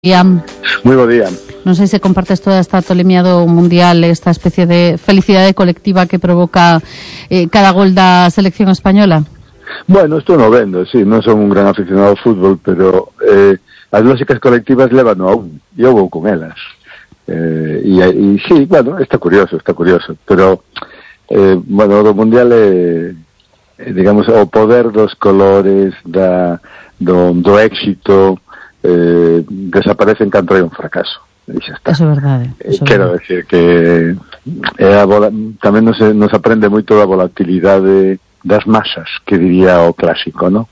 Moi bo día. Non sei se compartes toda esta tolemia do Mundial, esta especie de felicidade colectiva que provoca cada gol da selección española. Bueno, estou no vendo, sí, non son un gran aficionado ao fútbol, pero as lógicas colectivas levan a un, e eu vou con elas. E sí, bueno, está curioso, pero bueno, do Mundial é, digamos, o poder dos colores, do éxito, desaparecen cando hai un fracaso. E xa está. Eso é verdade. Quero decir que tamén nos aprende moito da volatilidade das masas, que diría o clásico, ¿no?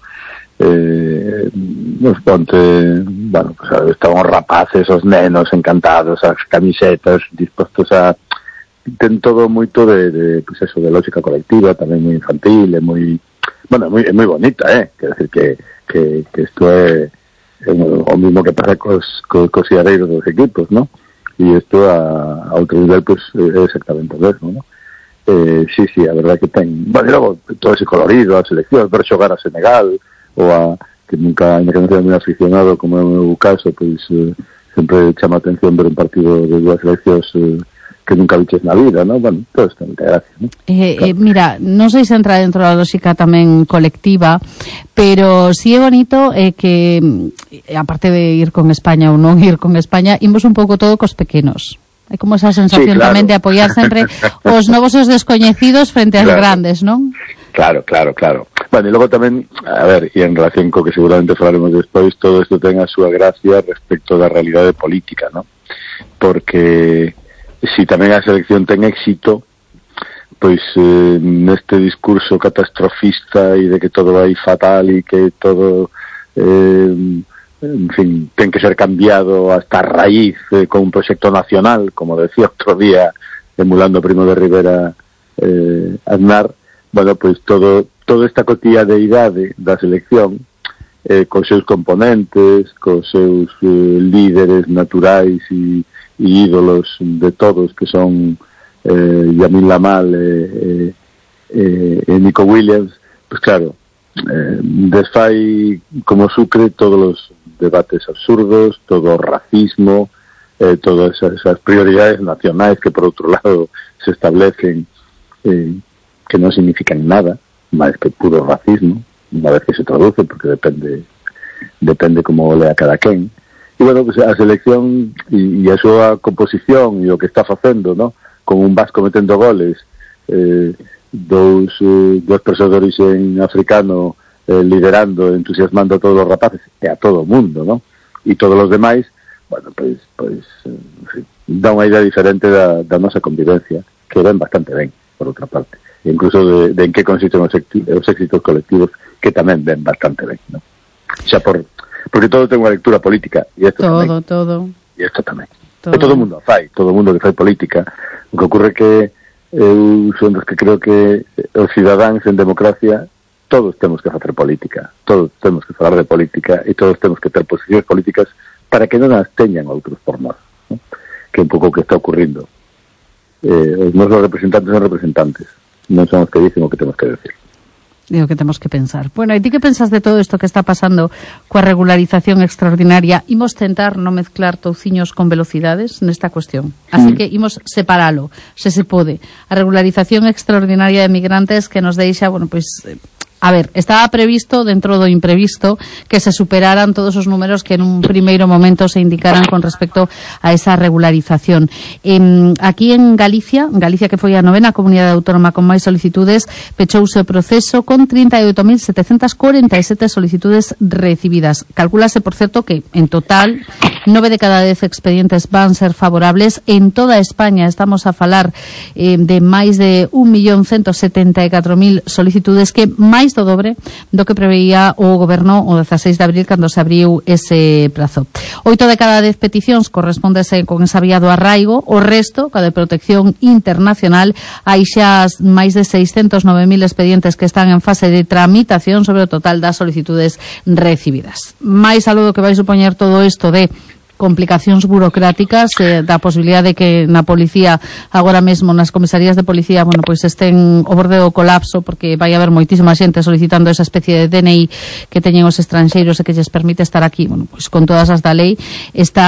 Nos ponte, bueno, pues, estaban os rapaces, os nenos encantados, as camisetas dispostos a... ten todo moito de pues eso, de lógica colectiva, tamén moi infantil, é moi, bueno, é moi bonita, quero decir que isto é o mismo que pasa cos ideareiros dos equipos, ¿no? E isto a outro nivel, pues, é exactamente o mesmo, ¿no? Sí, a verdade que ten... Bueno, e logo, todo ese colorido, a selección, ver xogar a Senegal, ou a... que nunca, ainda que non sea moi aficionado, como é o meu caso, pues, sempre chama a atención ver un partido de dúas seleccións que nunca viches na vida, ¿no? Bueno, todo isto, moita gracia, ¿no? Claro. Mira, non sei se entra dentro da lógica tamén colectiva, pero si é bonito que, aparte de ir con España ou non ir con España, imos un pouco todo cos pequenos. Hai como esa sensación, sí, claro, tamén de apoiar sempre os novos e os descoñecidos frente aos grandes, non? Claro. Bueno, e logo tamén, a ver, e en relación co que seguramente falaremos despois, todo isto ten a súa gracia respecto da realidade política, non? Porque si tamén a selección ten éxito, pois neste discurso catastrofista e de que todo vai fatal e que todo en fin, ten que ser cambiado hasta a raíz con un proxecto nacional, como decía outro día emulando Primo de Rivera Aznar. Bueno, pois toda esta cotidianeidade da selección cos seus componentes, cos seus líderes naturais e ídolos de todos, que son Yamil Lamal e Nico Williams, pues claro, desfai como Sucre todos os debates absurdos, todo o racismo, todas esas prioridades nacionais que por outro lado se establecen, que non significan nada máis que puro racismo, unha vez que se traduce, porque depende como lea cada quen. E, bueno, pues a selección e a súa composición e o que está facendo, ¿no? Con un vasco metendo goles, dous persoas de orixen africano liderando, entusiasmando a todos os rapaces e a todo o mundo, ¿no? E todos os demais, bueno, pues dá unha idea diferente da nosa convivencia, que ven bastante ben, por outra parte. E incluso de en que consisten os éxitos colectivos, que tamén ven bastante ben, ¿no? Xa porque todo ten unha lectura política, e isto tamén. E isto tamén. E todo o mundo que fai política. O que ocorre que eu son dos que creo que os cidadáns en democracia todos temos que facer política, todos temos que falar de política e todos temos que ter posicións políticas para que non as teñan outros por nós, ¿no? Que é un pouco o que está ocurrindo. Os nosos representantes son representantes, non son os que dicen o que temos que decir. Digo que temos que pensar. Bueno, e ti que pensas de todo isto que está pasando coa regularización extraordinaria? Imos tentar non mezclar touciños con velocidades nesta cuestión. Así que imos separalo, se pode. A regularización extraordinaria de migrantes que nos deixa, bueno, pois... A ver, estaba previsto, dentro do imprevisto, que se superaran todos os números que en un primeiro momento se indicaran con respecto a esa regularización. Aquí en Galicia que foi a 9ª comunidade autónoma con máis solicitudes, pechouse o proceso con 38.747 solicitudes recibidas. Calcúlase, por certo, que en total 9 de cada 10 expedientes van ser favorables. En toda España estamos a falar de máis de 1.174.000 solicitudes, que máis do dobre do que preveía o goberno o 16 de abril cando se abriu ese prazo. 8 de cada 10 peticións correspondese con esa vía do arraigo, o resto, ca de protección internacional. Hai xa máis de 609.000 expedientes que están en fase de tramitación sobre o total das solicitudes recibidas. Mais algo que vai supoñer todo isto de complicacións burocráticas, da posibilidad de que na policía, agora mesmo nas comisarías de policía, bueno, pois estén ao borde do colapso, porque vai haber moitísima xente solicitando esa especie de DNI que teñen os estranxeiros e que lles permite estar aquí, bueno, pois con todas as da lei, está